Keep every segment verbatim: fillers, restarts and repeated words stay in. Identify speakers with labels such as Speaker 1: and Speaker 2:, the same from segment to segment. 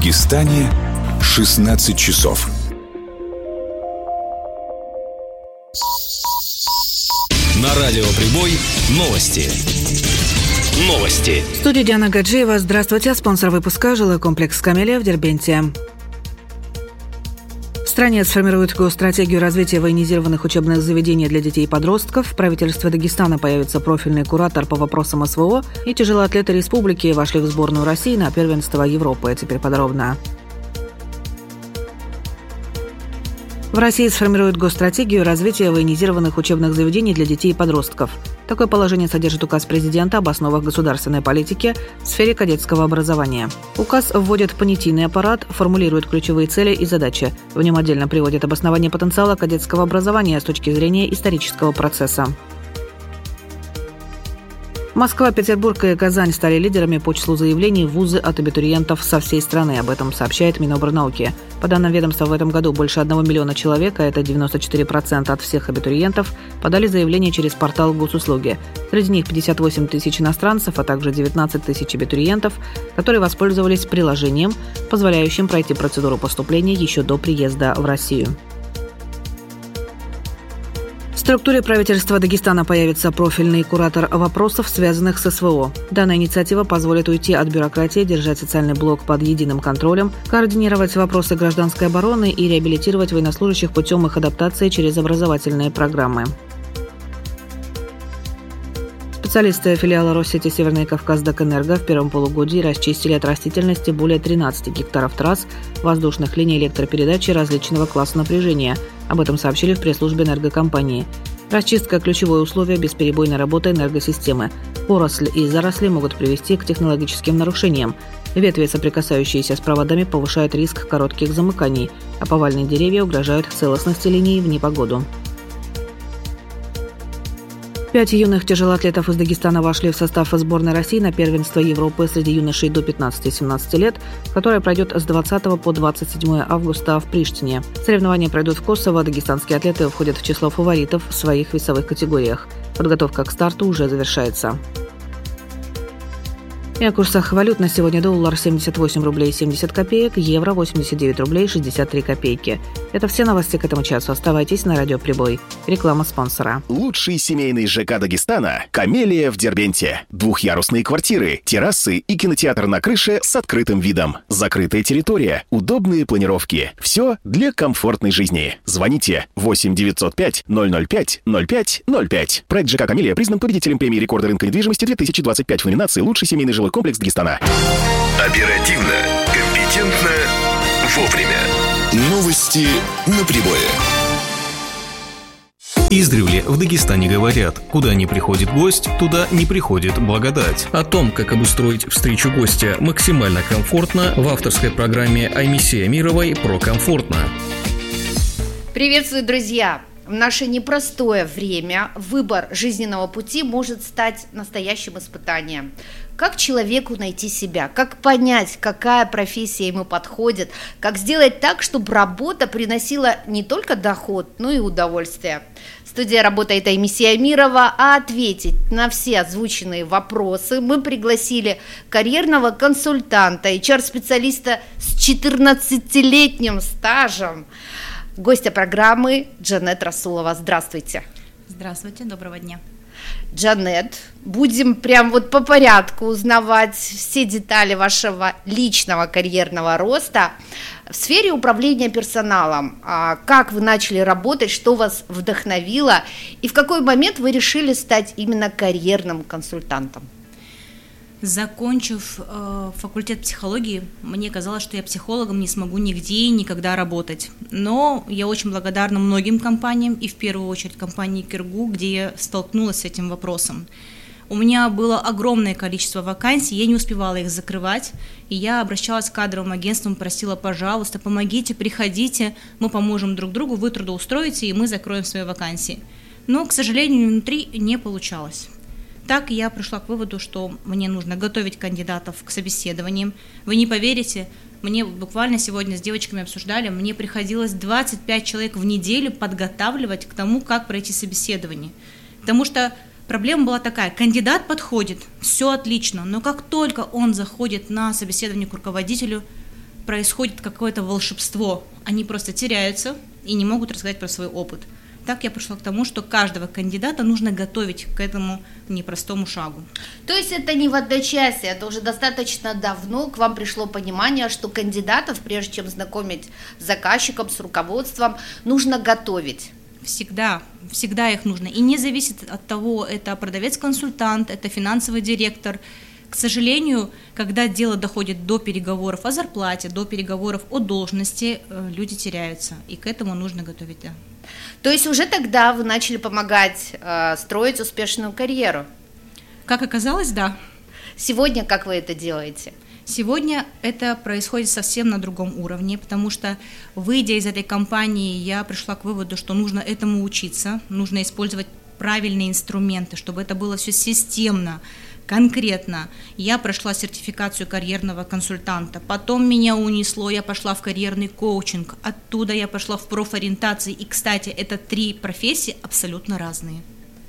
Speaker 1: Дагестане шестнадцать часов.
Speaker 2: На радио Прибой новости. Новости.
Speaker 3: В студии Диана Гаджиева. Здравствуйте. Спонсор выпуска — жилой комплекс «Камелия» в Дербенте. В стране сформируют госстратегию развития военизированных учебных заведений для детей и подростков. В правительстве Дагестана появится профильный куратор по вопросам СВО. И тяжелоатлеты республики вошли в сборную России на первенство Европы. Теперь подробно. В России сформируют госстратегию развития военизированных учебных заведений для детей и подростков. Такое положение содержит указ президента об основах государственной политики в сфере кадетского образования. Указ вводит понятийный аппарат, формулирует ключевые цели и задачи. В нем отдельно приводит обоснование потенциала кадетского образования с точки зрения исторического процесса. Москва, Петербург и Казань стали лидерами по числу заявлений в вузы от абитуриентов со всей страны. Об этом сообщает Минобрнауки. По данным ведомства, в этом году больше одного миллиона человек, а это девяносто четыре процента от всех абитуриентов, подали заявление через портал госуслуги. Среди них пятьдесят восемь тысяч иностранцев, а также девятнадцать тысяч абитуриентов, которые воспользовались приложением, позволяющим пройти процедуру поступления еще до приезда в Россию. В структуре правительства Дагестана появится профильный куратор вопросов, связанных с СВО. Данная инициатива позволит уйти от бюрократии, держать социальный блок под единым контролем, координировать вопросы гражданской обороны и реабилитировать военнослужащих путем их адаптации через образовательные программы. Специалисты филиала Россети «Северный Кавказ Дакэнерго» в первом полугодии расчистили от растительности более тринадцати гектаров трасс, воздушных линий электропередачи различного класса напряжения. Об этом сообщили в пресс-службе энергокомпании. Расчистка – ключевое условие бесперебойной работы энергосистемы. Поросль и заросли могут привести к технологическим нарушениям. Ветви, соприкасающиеся с проводами, повышают риск коротких замыканий, а повальные деревья угрожают целостности линий в непогоду. Пять юных тяжелоатлетов из Дагестана вошли в состав сборной России на первенство Европы среди юношей до пятнадцати-семнадцати лет, которое пройдет с двадцатого по двадцать седьмое августа в Приштине. Соревнования пройдут в Косово. Дагестанские атлеты входят в число фаворитов в своих весовых категориях. Подготовка к старту уже завершается. И о курсах валют на сегодня: доллар семьдесят восемь рублей семьдесят копеек, евро восемьдесят девять рублей шестьдесят три копейки. Это все новости к этому часу. Оставайтесь на радио Прибой. Реклама спонсора.
Speaker 4: Лучший семейный ЖК Дагестана «Камелия» в Дербенте. Двухъярусные квартиры, террасы и кинотеатр на крыше с открытым видом. Закрытая территория, удобные планировки. Все для комфортной жизни. Звоните восемь девятьсот пять ноль ноль пять ноль пять ноль пять. Проект ЖК «Камелия» признан победителем премии рекорда рынка недвижимости две тысячи двадцать пять в номинации «Лучший семейный жилой комплекс Дагестана».
Speaker 1: Оперативно, компетентно, вовремя. Новости на Прибое.
Speaker 2: Издревле в Дагестане говорят: куда не приходит гость, туда не приходит благодать. О том, как обустроить встречу гостя максимально комфортно, в авторской программе Аймиси Амировой про комфортно.
Speaker 5: Приветствую, друзья! В наше непростое время выбор жизненного пути может стать настоящим испытанием. Как человеку найти себя? Как понять, какая профессия ему подходит? Как сделать так, чтобы работа приносила не только доход, но и удовольствие? Студия работает Аймиси Амирова, а ответить на все озвученные вопросы мы пригласили карьерного консультанта, эйч ар-специалиста с четырнадцатилетним стажем, гостя программы Джанет Расулова. Здравствуйте.
Speaker 6: Здравствуйте, доброго дня.
Speaker 5: Джанет, будем прям вот по порядку узнавать все детали вашего личного карьерного роста. В сфере управления персоналом, как вы начали работать, что вас вдохновило и в какой момент вы решили стать именно карьерным консультантом?
Speaker 6: Закончив э, факультет психологии, мне казалось, что я психологом не смогу нигде и никогда работать. Но я очень благодарна многим компаниям, и в первую очередь компании Киргу, где я столкнулась с этим вопросом. У меня было огромное количество вакансий, я не успевала их закрывать, и я обращалась к кадровым агентствам, просила: пожалуйста, помогите, приходите, мы поможем друг другу, вы трудоустроите, и мы закроем свои вакансии. Но, к сожалению, внутри не получалось. Так я пришла к выводу, что мне нужно готовить кандидатов к собеседованиям. Вы не поверите, мне буквально сегодня с девочками обсуждали, мне приходилось двадцать пять человек в неделю подготавливать к тому, как пройти собеседование. Потому что проблема была такая: кандидат подходит, все отлично, но как только он заходит на собеседование к руководителю, происходит какое-то волшебство. Они просто теряются и не могут рассказать про свой опыт. Так я пришла к тому, что каждого кандидата нужно готовить к этому непростому шагу.
Speaker 5: То есть это не в одночасье, это уже достаточно давно к вам пришло понимание, что кандидатов, прежде чем знакомить с заказчиком, с руководством, нужно готовить.
Speaker 6: Всегда, всегда их нужно. И не зависит от того, это продавец-консультант, это финансовый директор. К сожалению, когда дело доходит до переговоров о зарплате, до переговоров о должности, люди теряются. И к этому нужно готовить, да.
Speaker 5: То есть уже тогда вы начали помогать э, строить успешную карьеру?
Speaker 6: Как оказалось, да.
Speaker 5: Сегодня как вы это делаете?
Speaker 6: Сегодня это происходит совсем на другом уровне, потому что, выйдя из этой компании, я пришла к выводу, что нужно этому учиться, нужно использовать правильные инструменты, чтобы это было все системно, конкретно. Я прошла сертификацию карьерного консультанта, потом меня унесло, я пошла в карьерный коучинг, оттуда я пошла в профориентации, и, кстати, это три профессии абсолютно разные.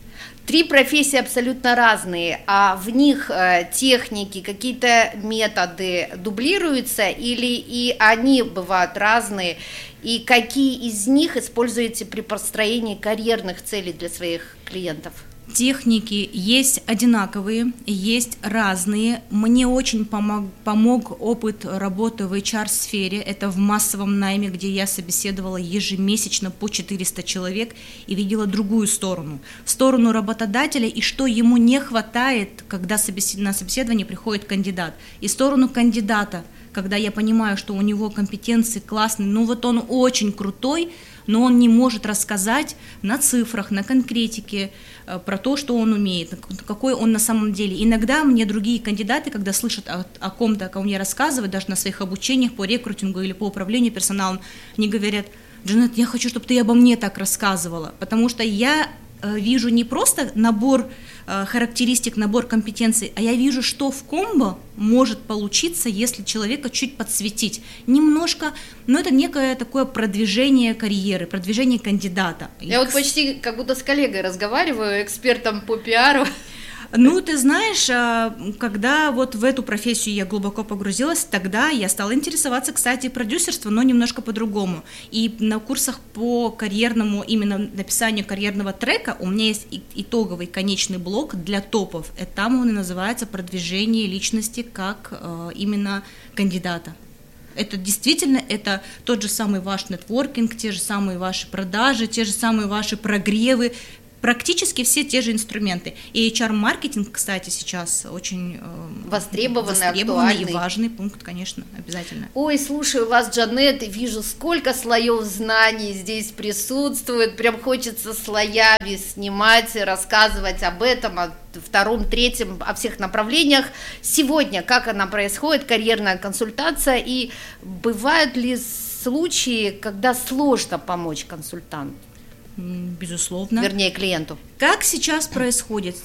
Speaker 5: Три профессии абсолютно разные, а в них э, техники, какие-то методы дублируются или и они бывают разные, и какие из них используете при построении карьерных целей для своих клиентов?
Speaker 6: Техники есть одинаковые, есть разные. Мне очень помог, помог опыт работы в эйч ар-сфере. Это в массовом найме, где я собеседовала ежемесячно по четыреста человек и видела другую сторону. Сторону работодателя и что ему не хватает, когда собесед... на собеседование приходит кандидат. И сторону кандидата, когда я понимаю, что у него компетенции классные, ну вот он очень крутой, но он не может рассказать на цифрах, на конкретике про то, что он умеет, какой он на самом деле. Иногда мне другие кандидаты, когда слышат о, о ком-то, о ком я рассказываю, даже на своих обучениях по рекрутингу или по управлению персоналом, они говорят: Джанет, я хочу, чтобы ты обо мне так рассказывала, потому что я вижу не просто набор характеристик, набор компетенций, а я вижу, что в комбо может получиться, если человека чуть подсветить. Немножко, но это некое такое продвижение карьеры, продвижение кандидата.
Speaker 5: Я вот почти как будто с коллегой разговариваю, экспертом по пиару.
Speaker 6: Ну, ты знаешь, когда вот в эту профессию я глубоко погрузилась, тогда я стала интересоваться, кстати, продюсерством, но немножко по-другому. И на курсах по карьерному, именно написанию карьерного трека у меня есть итоговый конечный блок для топов. И там он и называется «Продвижение личности как именно кандидата». Это действительно, это тот же самый ваш нетворкинг, те же самые ваши продажи, те же самые ваши прогревы, практически все те же инструменты. И эйч ар-маркетинг, кстати, сейчас очень э,
Speaker 5: востребованный,
Speaker 6: востребованный
Speaker 5: актуальный.
Speaker 6: И важный пункт, конечно, обязательно.
Speaker 5: Ой, слушаю вас, Джанет, и вижу, сколько слоев знаний здесь присутствует. Прям хочется слоями снимать, рассказывать об этом, о втором, третьем, о всех направлениях. Сегодня, как она происходит, карьерная консультация, и бывают ли случаи, когда сложно помочь консультанту?
Speaker 6: Безусловно.
Speaker 5: Вернее, клиенту.
Speaker 6: Как сейчас происходит?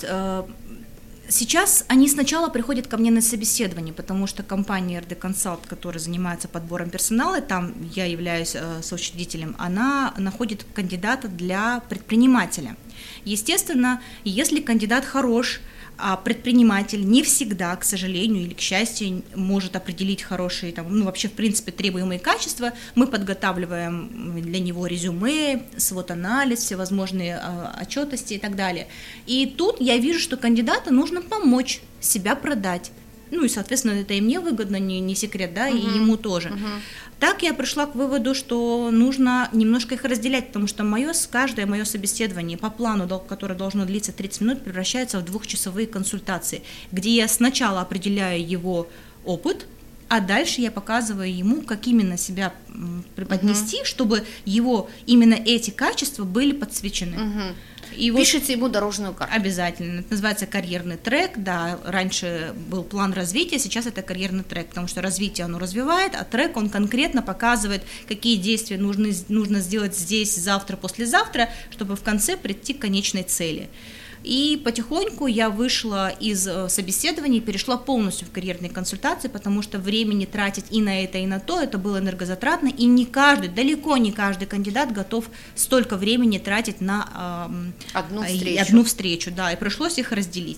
Speaker 6: Сейчас они сначала приходят ко мне на собеседование, потому что компания эр дэ Consult, которая занимается подбором персонала, там я являюсь соучредителем, она находит кандидата для предпринимателя. Естественно, если кандидат хорош, а предприниматель не всегда, к сожалению или к счастью, может определить хорошие, там, ну, вообще, в принципе, требуемые качества. Мы подготавливаем для него резюме, свод-анализ, всевозможные э, отчетности и так далее. И тут я вижу, что кандидату нужно помочь себя продать. Ну и, соответственно, это и мне выгодно, не, не секрет, да, uh-huh. и ему тоже. Uh-huh. Так я пришла к выводу, что нужно немножко их разделять, потому что мое, каждое мое собеседование по плану, которое должно длиться тридцать минут, превращается в двухчасовые консультации, где я сначала определяю его опыт, а дальше я показываю ему, как именно себя преподнести, uh-huh. чтобы его именно эти качества были подсвечены. Uh-huh. И
Speaker 5: пишите вот ему дорожную карту.
Speaker 6: Обязательно. Это называется карьерный трек. Да, раньше был план развития, сейчас это карьерный трек, потому что развитие оно развивает, а трек он конкретно показывает, какие действия нужно, нужно сделать здесь, завтра, послезавтра, чтобы в конце прийти к конечной цели. И потихоньку я вышла из собеседований и перешла полностью в карьерные консультации, потому что времени тратить и на это, и на то, это было энергозатратно, и не каждый, далеко не каждый кандидат готов столько времени тратить на э,
Speaker 5: одну встречу.
Speaker 6: одну встречу, да, и пришлось их разделить.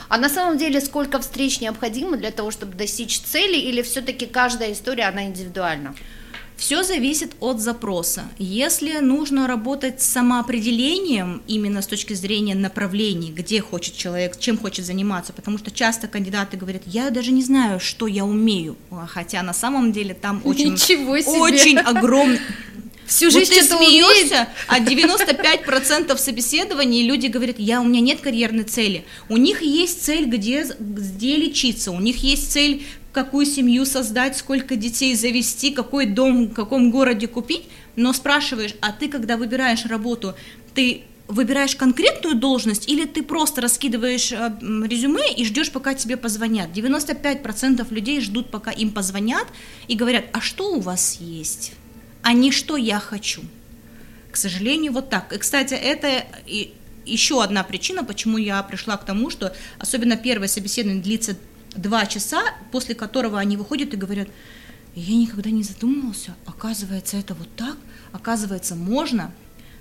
Speaker 5: А на самом деле сколько встреч необходимо для того, чтобы достичь цели, или все-таки каждая история, она индивидуальна?
Speaker 6: Все зависит от запроса. Если нужно работать с самоопределением, именно с точки зрения направлений, где хочет человек, чем хочет заниматься, потому что часто кандидаты говорят, я даже не знаю, что я умею, хотя на самом деле там очень, очень огромный...
Speaker 5: Всю жизнь
Speaker 6: вот ты смеешься, а девяносто пять процентов собеседований люди говорят, я, у меня нет карьерной цели. У них есть цель, где, где лечиться, у них есть цель, какую семью создать, сколько детей завести, какой дом в каком городе купить, но спрашиваешь, а ты, когда выбираешь работу, ты выбираешь конкретную должность или ты просто раскидываешь резюме и ждешь, пока тебе позвонят? девяносто пять процентов людей ждут, пока им позвонят и говорят, а что у вас есть? А не что я хочу. К сожалению, вот так. И, кстати, это и еще одна причина, почему я пришла к тому, что особенно первое собеседование длится два часа, после которого они выходят и говорят, я никогда не задумывался, оказывается, это вот так, оказывается, можно.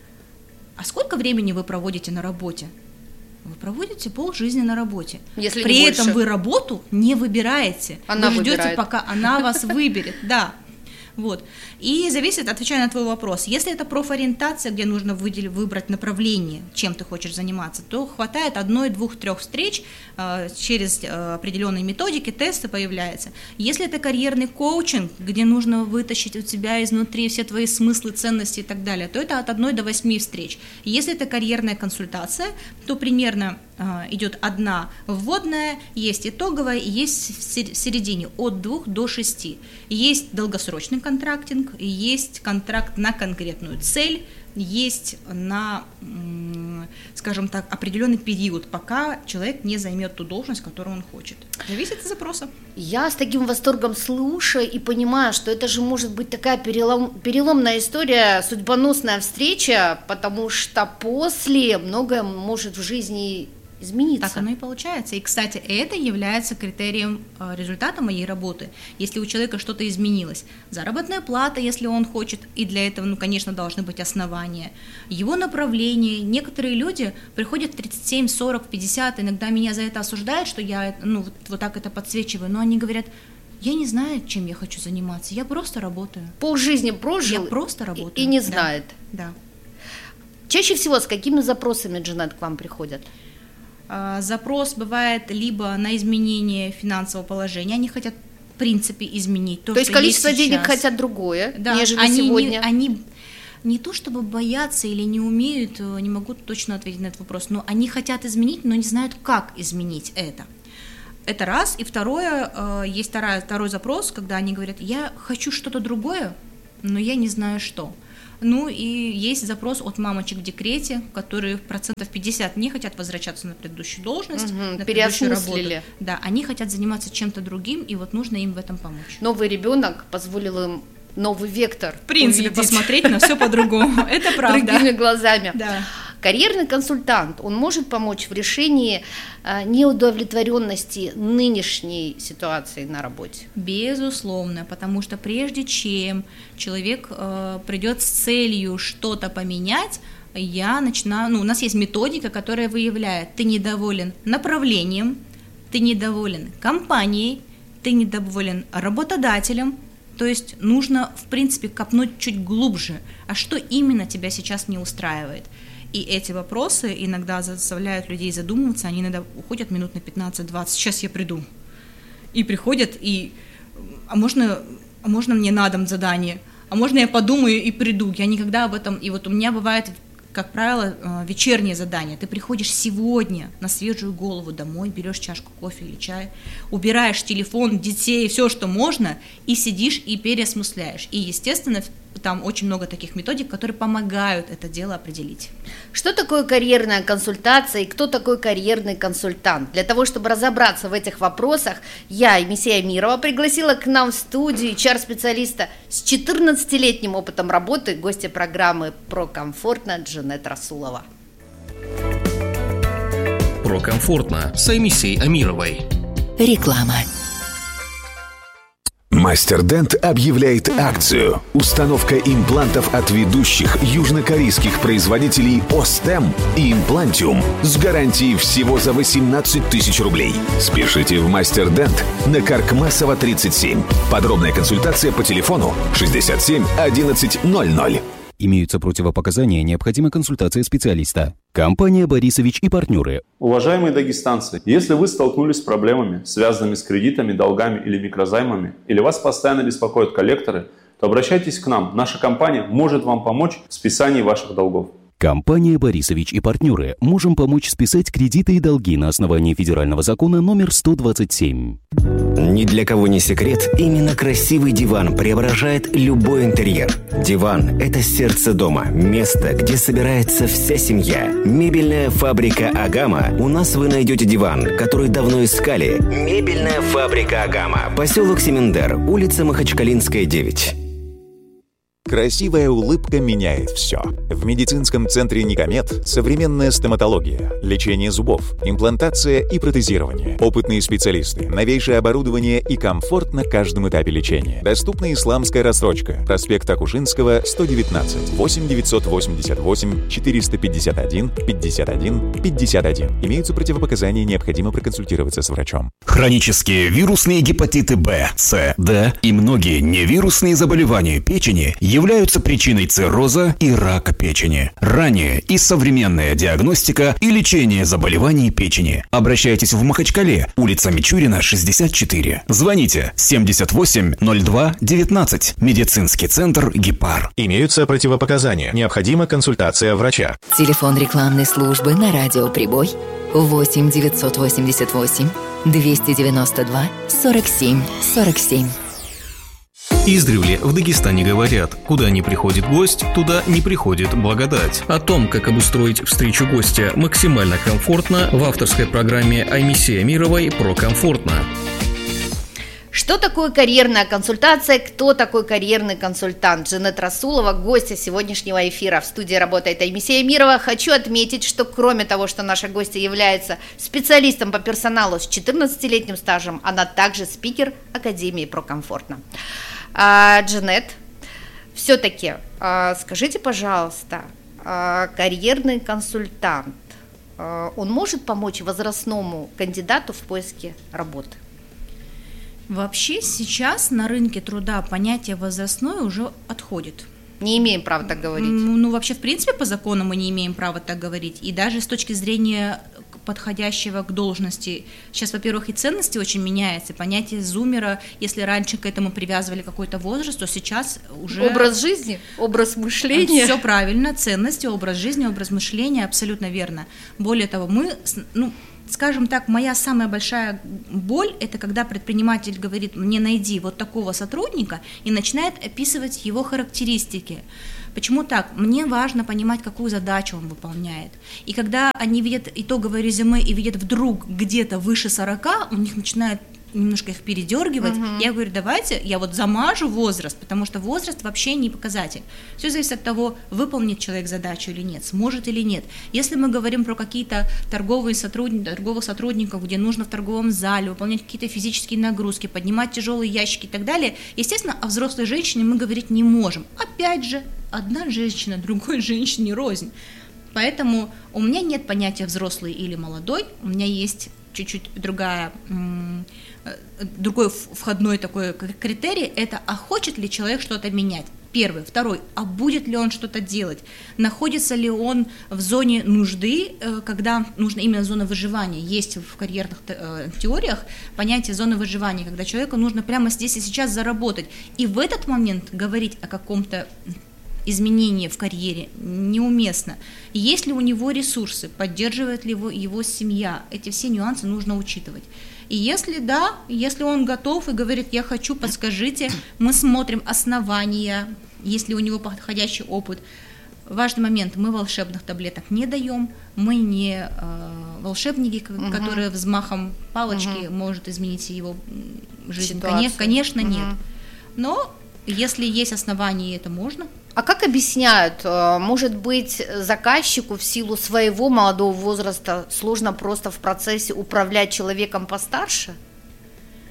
Speaker 6: А сколько времени вы проводите на работе? Вы проводите полжизни на работе.
Speaker 5: Если
Speaker 6: При этом вы работу не выбираете.
Speaker 5: Она
Speaker 6: вы ждете,
Speaker 5: выбирает.
Speaker 6: пока она вас выберет. Да. Вот. И зависит, отвечая на твой вопрос, если это профориентация, где нужно выделить, выбрать направление, чем ты хочешь заниматься, то хватает одной, двух, трех встреч, э, через э, определенные методики, тесты появляются. Если это карьерный коучинг, где нужно вытащить у тебя изнутри все твои смыслы, ценности и так далее, то это от одной до восьми встреч. Если это карьерная консультация, то примерно э, идет одна вводная, есть итоговая, и есть в середине от двух до шести. Есть долгосрочный контрактинг, есть контракт на конкретную цель, есть на, скажем так, определенный период, пока человек не займет ту должность, которую он хочет. Зависит от запроса.
Speaker 5: Я с таким восторгом слушаю и понимаю, что это же может быть такая перелом, переломная история, судьбоносная встреча, потому что после многое может в жизни измениться.
Speaker 6: Так оно и получается. И, кстати, это является критерием результата моей работы. Если у человека что-то изменилось, заработная плата, если он хочет, и для этого, ну, конечно, должны быть основания, его направление. Некоторые люди приходят в тридцать семь, сорок, пятьдесят, иногда меня за это осуждают, что я, ну, вот, вот так это подсвечиваю, но они говорят, я не знаю, чем я хочу заниматься, я просто работаю.
Speaker 5: Полжизни прожил,
Speaker 6: я просто работаю.
Speaker 5: И, и не знает.
Speaker 6: Да. да.
Speaker 5: Чаще всего с какими запросами, Джанет, к вам приходят?
Speaker 6: Запрос бывает либо на изменение финансового положения, они хотят в принципе изменить то,
Speaker 5: то есть
Speaker 6: что
Speaker 5: количество
Speaker 6: есть
Speaker 5: денег
Speaker 6: сейчас.
Speaker 5: Хотят другое,
Speaker 6: да,
Speaker 5: нежели
Speaker 6: они
Speaker 5: сегодня.
Speaker 6: Не, они не то чтобы боятся или не умеют, не могу точно ответить на этот вопрос, но они хотят изменить, но не знают, как изменить это. Это раз. И второе, есть вторая, второй запрос, когда они говорят, я хочу что-то другое, но я не знаю что. Ну и есть запрос от мамочек в декрете, которые процентов пятьдесят не хотят возвращаться на предыдущую должность,
Speaker 5: угу,
Speaker 6: на предыдущую работу.
Speaker 5: Переосмыслили.
Speaker 6: Да, они хотят заниматься чем-то другим, и вот нужно им в этом помочь.
Speaker 5: Новый ребенок позволил им новый вектор.
Speaker 6: В принципе, увидеть. Посмотреть на все по-другому. Это правда.
Speaker 5: Другими глазами.
Speaker 6: Да.
Speaker 5: Карьерный консультант, он может помочь в решении неудовлетворенности нынешней ситуации на работе?
Speaker 6: Безусловно, потому что прежде чем человек э, придет с целью что-то поменять, я начинаю, ну, у нас есть методика, которая выявляет, ты недоволен направлением, ты недоволен компанией, ты недоволен работодателем, то есть нужно, в принципе, копнуть чуть глубже, а что именно тебя сейчас не устраивает. И эти вопросы иногда заставляют людей задумываться, они иногда уходят минут на пятнадцать-двадцать, сейчас я приду. И приходят, и а можно, а можно мне на дом задание, а можно я подумаю и приду. Я никогда об этом, и вот у меня бывает, как правило, вечернее задание. Ты приходишь сегодня на свежую голову домой, берешь чашку кофе или чая, убираешь телефон, детей, все, что можно, и сидишь и переосмысляешь. И, естественно, там очень много таких методик, которые помогают это дело определить.
Speaker 5: Что такое карьерная консультация и кто такой карьерный консультант? Для того, чтобы разобраться в этих вопросах, я, Емисея Амирова, пригласила к нам в студию эйч ар-специалиста с четырнадцатилетним опытом работы, гостья программы «Про комфортно» Джанет Расулова.
Speaker 2: «Про комфортно» с Емисеей Амировой.
Speaker 1: Реклама. Мастердент объявляет акцию. Установка имплантов от ведущих южнокорейских производителей Остем и Имплантиум с гарантией всего за восемнадцать тысяч рублей. Спешите в Мастердент на Каркмасова тридцать семь. Подробная консультация по телефону шестьдесят семь одиннадцать ноль ноль.
Speaker 7: Имеются противопоказания, необходима консультация специалиста. Компания «Борисович и партнеры».
Speaker 8: Уважаемые дагестанцы, если вы столкнулись с проблемами, связанными с кредитами, долгами или микрозаймами, или вас постоянно беспокоят коллекторы, то обращайтесь к нам. Наша компания может вам помочь в списании ваших долгов.
Speaker 7: Компания «Борисович и партнеры». Можем помочь списать кредиты и долги на основании федерального закона номер сто двадцать семь.
Speaker 9: Ни для кого не секрет, именно красивый диван преображает любой интерьер. Диван – это сердце дома, место, где собирается вся семья. Мебельная фабрика «Агама». У нас вы найдете диван, который давно искали. Мебельная фабрика «Агама». Поселок Семендер, улица Махачкалинская, девять.
Speaker 10: Красивая улыбка меняет все. В медицинском центре «Никомед» современная стоматология, лечение зубов, имплантация и протезирование, опытные специалисты, новейшее оборудование и комфорт на каждом этапе лечения. Доступна исламская рассрочка. Проспект Акушинского, сто девятнадцать, восемь девятьсот восемьдесят восемь четыреста пятьдесят один пятьдесят один пятьдесят один. Имеются противопоказания, необходимо проконсультироваться с врачом.
Speaker 1: Хронические вирусные гепатиты Б, С, Д и многие невирусные заболевания печени являются причиной цирроза и рака печени. Ранее и современная диагностика и лечение заболеваний печени. Обращайтесь в Махачкале, улица Мичурина, шестьдесят четыре. Звоните семьдесят восемь ноль два девятнадцать. Медицинский центр «Гепар».
Speaker 10: Имеются противопоказания, необходима консультация врача.
Speaker 11: Телефон рекламной службы на радио «Прибой» восемь девятьсот восемьдесят восемь двести девяносто два сорок семь сорок семь.
Speaker 2: Издревле в Дагестане говорят: куда не приходит гость, туда не приходит благодать. О том, как обустроить встречу гостя максимально комфортно, в авторской программе Аймисе Амировой про комфортно.
Speaker 5: Что такое карьерная консультация? Кто такой карьерный консультант? Джанет Расулова, гостья сегодняшнего эфира. В студии работает Аймисе Амирова. Хочу отметить, что кроме того, что наша гостья является специалистом по персоналу с четырнадцатилетним стажем, она также спикер Академии про комфортно. А, Джанет, все-таки а, скажите, пожалуйста, а, карьерный консультант, а, он может помочь возрастному кандидату в поиске работы?
Speaker 6: Вообще сейчас на рынке труда понятие возрастное уже отходит.
Speaker 5: Не имеем права так говорить.
Speaker 6: Ну, вообще, в принципе, по закону мы не имеем права так говорить. И даже с точки зрения подходящего к должности. Сейчас, во-первых, и ценности очень меняются. Понятие зумера, если раньше к этому привязывали какой-то возраст, то сейчас уже...
Speaker 5: Образ жизни, образ мышления.
Speaker 6: Все правильно, ценности, образ жизни, образ мышления, абсолютно верно. Более того, мы... ну, скажем так, моя самая большая боль – это когда предприниматель говорит: мне найди вот такого сотрудника, и начинает описывать его характеристики. Почему так? Мне важно понимать, какую задачу он выполняет. И когда они видят итоговое резюме и видят вдруг где-то выше сорока, у них начинает немножко их передергивать. Uh-huh. Я говорю: давайте я вот замажу возраст, потому что возраст вообще не показатель. Все зависит от того, выполнит человек задачу или нет, сможет или нет. Если мы говорим про какие-то торговые сотрудники, торговых сотрудников, где нужно в торговом зале выполнять какие-то физические нагрузки, поднимать тяжелые ящики и так далее, естественно, о взрослой женщине мы говорить не можем. Опять же, одна женщина другой женщине рознь. Поэтому у меня нет понятия взрослый или молодой, у меня есть чуть-чуть другая, другой входной такой критерий, это а хочет ли человек что-то менять. Первый. Второй. А будет ли он что-то делать? Находится ли он в зоне нужды, когда нужна именно зона выживания? Есть в карьерных теориях понятие зоны выживания, когда человеку нужно прямо здесь и сейчас заработать. И в этот момент говорить о каком-то изменении в карьере неуместно. Есть ли у него ресурсы, поддерживает ли его, его семья? Эти все нюансы нужно учитывать. И если да, если он готов и говорит: я хочу, подскажите, мы смотрим основания, есть ли у него подходящий опыт. Важный момент: мы волшебных таблеток не даем, мы не э, волшебники, угу. которые взмахом палочки угу. может изменить его жизнь. Ситуацию. Конечно, угу. нет. Но если есть основания, это можно.
Speaker 5: А как объясняют, может быть, заказчику в силу своего молодого возраста сложно просто в процессе управлять человеком постарше?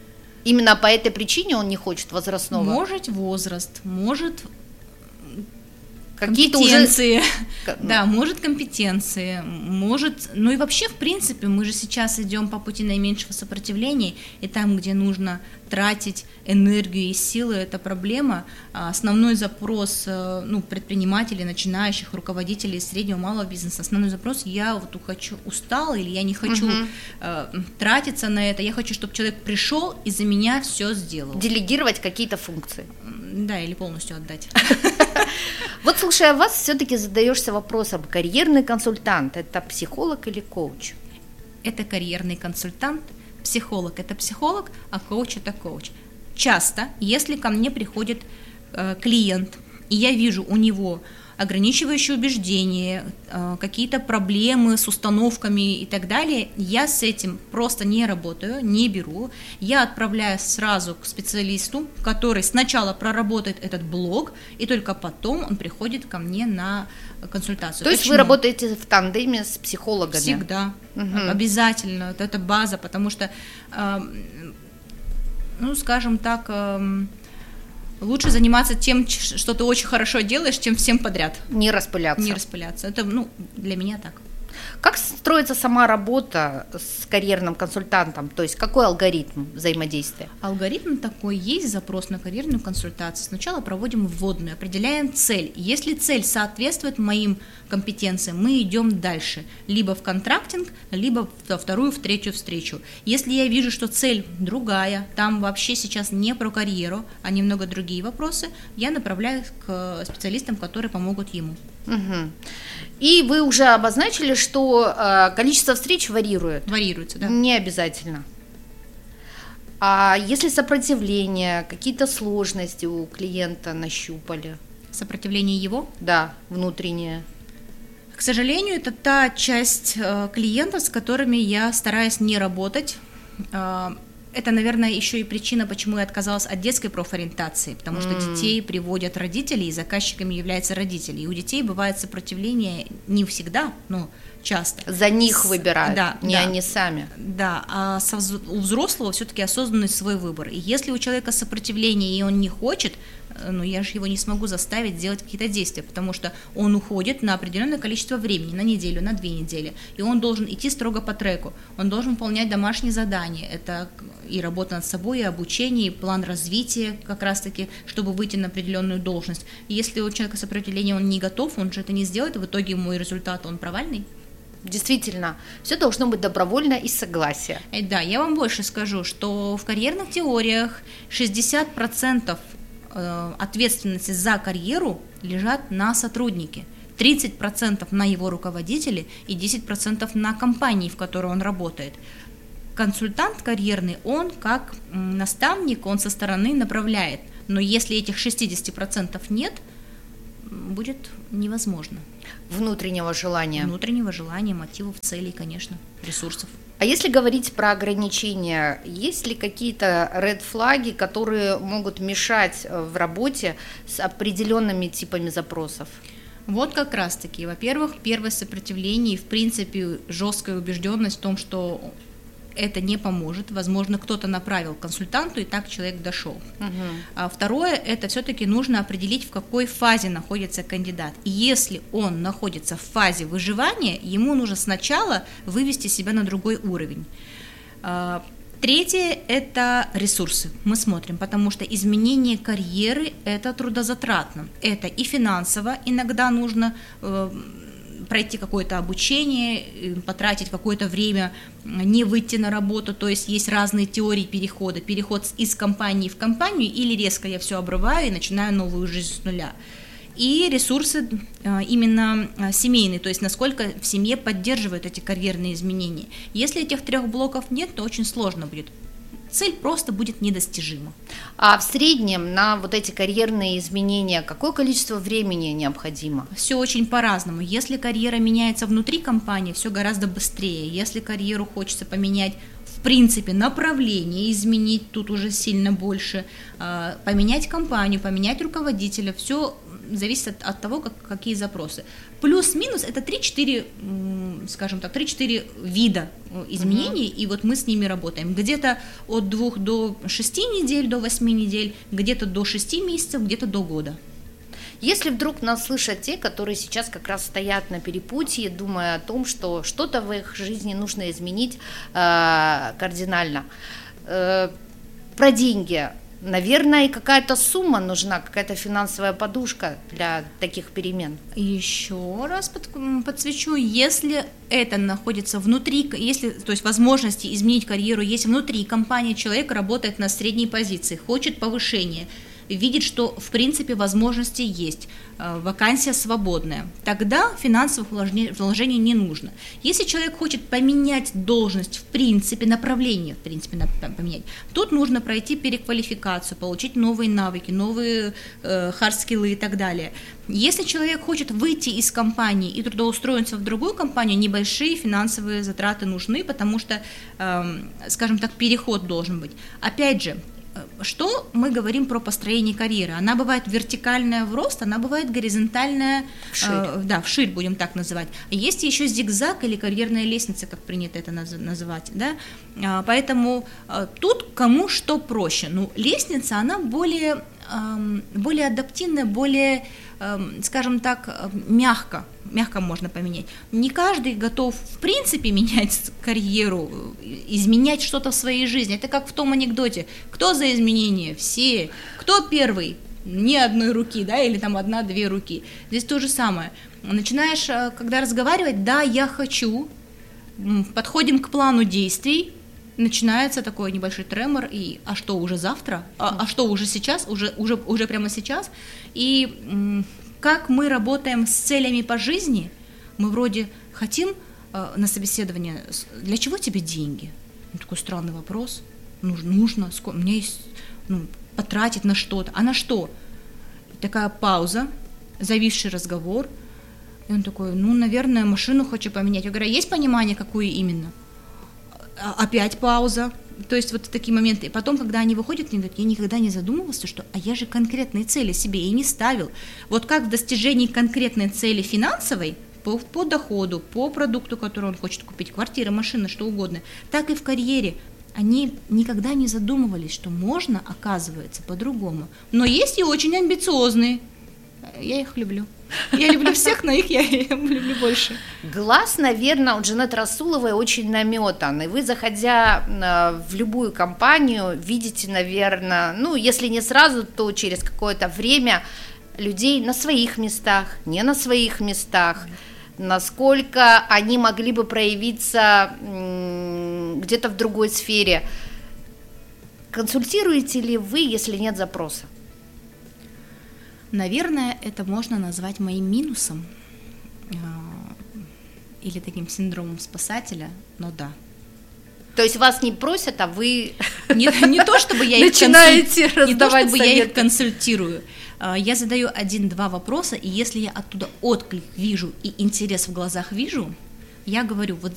Speaker 5: Именно по этой причине он не хочет возрастного?
Speaker 6: Может возраст, может
Speaker 5: какие-то
Speaker 6: компетенции,
Speaker 5: уже...
Speaker 6: да, может компетенции, может, ну и вообще, в принципе, мы же сейчас идем по пути наименьшего сопротивления, и там, где нужно тратить энергию и силы, это проблема. Основной запрос, ну, предпринимателей, начинающих, руководителей среднего малого бизнеса, основной запрос: я вот хочу, устал, или я не хочу угу. э, тратиться на это, я хочу, чтобы человек пришел и за меня все сделал.
Speaker 5: Делегировать какие-то функции.
Speaker 6: Да, или полностью отдать.
Speaker 5: Вот, слушая вас, все-таки задаешься вопросом: карьерный консультант – это психолог или коуч?
Speaker 6: Это карьерный консультант, психолог – это психолог, а коуч – это коуч. Часто, если ко мне приходит э, клиент, и я вижу у него ограничивающие убеждения, э, какие-то проблемы с установками и так далее, я с этим просто не работаю, не беру. Я отправляю сразу к специалисту, который сначала проработает этот блок, и только потом он приходит ко мне на консультацию.
Speaker 5: То есть
Speaker 6: Почему?
Speaker 5: Вы работаете в тандеме с психологами?
Speaker 6: Всегда, угу. обязательно, это база, потому что, э, ну, скажем так, э, лучше заниматься тем, что ты очень хорошо делаешь, чем всем подряд.
Speaker 5: Не распыляться.
Speaker 6: Не распыляться. Это, ну, для меня так.
Speaker 5: Как строится сама работа с карьерным консультантом? То есть какой алгоритм взаимодействия?
Speaker 6: Алгоритм такой: есть запрос на карьерную консультацию. Сначала проводим вводную, определяем цель. Если цель соответствует моим компетенциям, мы идем дальше. Либо в контрактинг, либо во вторую, в третью встречу. Если я вижу, что цель другая, там вообще сейчас не про карьеру, а немного другие вопросы, я направляю к специалистам, которые помогут ему.
Speaker 5: Угу. И вы уже обозначили, что э, количество встреч варьирует.
Speaker 6: Варьируется, да.
Speaker 5: Не обязательно. А если сопротивление, какие-то сложности у клиента нащупали?
Speaker 6: Сопротивление его?
Speaker 5: Да, внутреннее.
Speaker 6: К сожалению, это та часть э, клиентов, с которыми я стараюсь не работать. Э, Это, наверное, еще и причина, почему я отказалась от детской профориентации, потому что mm. детей приводят родители, и заказчиками являются родители. И у детей бывает сопротивление не всегда, но часто.
Speaker 5: За них
Speaker 6: С...
Speaker 5: выбирают,
Speaker 6: да,
Speaker 5: не
Speaker 6: да,
Speaker 5: они сами.
Speaker 6: Да, а со, у взрослого все-таки осознанный свой выбор. И если у человека сопротивление, и он не хочет, ну, я же его не смогу заставить делать какие-то действия, потому что он уходит на определенное количество времени, на неделю, на две недели, и он должен идти строго по треку, он должен выполнять домашние задания, это и работа над собой, и обучение, и план развития как раз-таки, чтобы выйти на определенную должность. И если у человека сопротивление, он не готов, он же это не сделает, в итоге мой результат, он провальный.
Speaker 5: Действительно, все должно быть добровольно и согласие.
Speaker 6: И да, я вам больше скажу, что в карьерных теориях шестьдесят процентов ответственности за карьеру лежат на сотруднике, тридцать процентов на его руководителе и десять процентов на компании, в которой он работает. Консультант карьерный, он как наставник, он со стороны направляет, но если этих шестьдесят процентов нет, будет невозможно.
Speaker 5: Внутреннего желания.
Speaker 6: Внутреннего желания, мотивов, целей, конечно, ресурсов.
Speaker 5: А если говорить про ограничения, есть ли какие-то ред-флаги, которые могут мешать в работе с определенными типами запросов?
Speaker 6: Вот как раз-таки, во-первых, первое сопротивление и, в принципе, жесткая убежденность в том, что это не поможет. Возможно, кто-то направил к консультанту, и так человек дошел. Угу. А второе, это все-таки нужно определить, в какой фазе находится кандидат. И если он находится в фазе выживания, ему нужно сначала вывести себя на другой уровень. Третье – это ресурсы. Мы смотрим, потому что изменение карьеры – это трудозатратно. Это и финансово, иногда нужно пройти какое-то обучение, потратить какое-то время, не выйти на работу, то есть есть разные теории перехода, переход из компании в компанию, или резко я все обрываю и начинаю новую жизнь с нуля. И ресурсы именно семейные, то есть насколько в семье поддерживают эти карьерные изменения. Если этих трех блоков нет, то очень сложно будет. Цель просто будет недостижима.
Speaker 5: А в среднем на вот эти карьерные изменения какое количество времени необходимо?
Speaker 6: Все очень по-разному. Если карьера меняется внутри компании, все гораздо быстрее. Если карьеру хочется поменять, в принципе, направление изменить, тут уже сильно больше. Поменять компанию, поменять руководителя, все зависит от, от того, как, какие запросы. Плюс-минус это три-четыре, скажем так, три-четыре вида изменений, угу. И вот мы с ними работаем. Где-то от двух до шести недель, до восьми недель, где-то до шести месяцев, где-то до года.
Speaker 5: Если вдруг нас слышат те, которые сейчас как раз стоят на перепутье, думая о том, что что-то в их жизни нужно изменить э, кардинально, э, про деньги, наверное, и какая-то сумма нужна, какая-то финансовая подушка для таких перемен.
Speaker 6: Еще раз под, подсвечу, если это находится внутри, если, то есть возможности изменить карьеру есть внутри компании, человек работает на средней позиции, хочет повышения, видит, что в принципе возможности есть, вакансия свободная, тогда финансовых вложений не нужно. Если человек хочет поменять должность, в принципе, направление, в принципе, поменять, тут нужно пройти переквалификацию, получить новые навыки, новые э, хардскиллы и так далее. Если человек хочет выйти из компании и трудоустроиться в другую компанию, небольшие финансовые затраты нужны, потому что, э, скажем так, переход должен быть. Опять же, что мы говорим про построение карьеры? Она бывает вертикальная в рост, она бывает горизонтальная вширь. Э, да, вширь будем так называть. Есть еще зигзаг или карьерная лестница, как принято это наз- называть. Да? А, поэтому а, тут кому что проще. Ну, лестница, она более, э, более адаптивная, более, э, скажем так, мягко. Мягко можно поменять. Не каждый готов, в принципе, менять карьеру, изменять что-то в своей жизни. Это как в том анекдоте. Кто за изменения? Все. Кто первый? Ни одной руки, да, или там одна-две руки. Здесь то же самое. Начинаешь, когда разговаривать, да, я хочу, подходим к плану действий, начинается такой небольшой тремор, и а что, уже завтра? А, а что, уже сейчас? Уже, уже, уже прямо сейчас? И как мы работаем с целями по жизни, мы вроде хотим э, на собеседование, для чего тебе деньги? Ну, такой странный вопрос. Нужно, нужно сколько, у меня есть, ну, потратить на что-то. А на что? Такая пауза, зависший разговор. И он такой, ну, наверное, машину хочу поменять. Я говорю, есть понимание, какую именно? Опять пауза. То есть вот такие моменты. И потом, когда они выходят, они говорят, я никогда не задумывался, что а я же конкретные цели себе и не ставил. Вот как в достижении конкретной цели финансовой, по, по доходу, по продукту, который он хочет купить, квартира, машина, что угодно, так и в карьере. Они никогда не задумывались, что можно, оказывается, по-другому. Но есть и очень амбициозные. Я их люблю. Я люблю всех, но их я люблю больше.
Speaker 5: Глаз, наверное, у Джанет Расуловой очень наметан. И вы, заходя в любую компанию, видите, наверное, ну, если не сразу, то через какое-то время людей на своих местах, не на своих местах, насколько они могли бы проявиться где-то в другой сфере. Консультируете ли вы, если нет запроса?
Speaker 6: Наверное, это можно назвать моим минусом э, или таким синдромом спасателя, но да.
Speaker 5: То есть вас не просят, а вы
Speaker 6: не, не то, чтобы я их
Speaker 5: начинаете
Speaker 6: консуль... не то, чтобы
Speaker 5: советы.
Speaker 6: я их консультирую. Я задаю один-два вопроса, и если я оттуда отклик вижу и интерес в глазах вижу, я говорю, вот